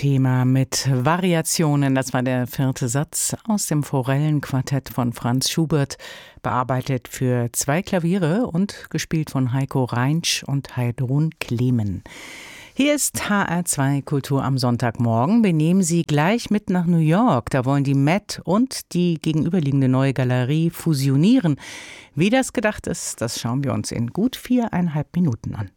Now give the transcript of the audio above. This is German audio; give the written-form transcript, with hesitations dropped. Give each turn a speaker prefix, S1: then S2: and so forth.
S1: Thema mit Variationen. Das war der 4. Satz aus dem Forellenquartett von Franz Schubert, bearbeitet für 2 Klaviere und gespielt von Heiko Reinsch und Heidrun Klemen. Hier ist HR2 Kultur am Sonntagmorgen. Wir nehmen Sie gleich mit nach New York. Da wollen die Met und die gegenüberliegende neue Galerie fusionieren. Wie das gedacht ist, das schauen wir uns in gut 4,5 Minuten an.